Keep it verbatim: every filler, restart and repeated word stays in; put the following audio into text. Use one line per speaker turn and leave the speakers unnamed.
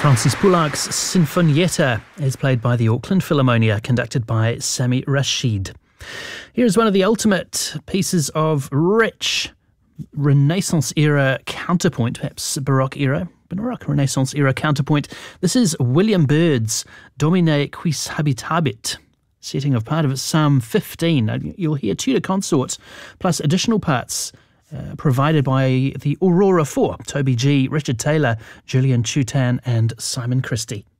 Francis Poulenc's Sinfonietta is played by the Auckland Philharmonia, conducted by Sami Rashid. Here's one of the ultimate pieces of rich Renaissance-era counterpoint, perhaps Baroque era, Baroque Renaissance-era counterpoint. This is William Byrd's Domine quis habitabit, setting of part of Psalm fifteen. You'll hear tutor consorts, plus additional parts Uh, provided by the Aurora Four, Toby G, Richard Taylor, Julian Chutan and Simon Christie.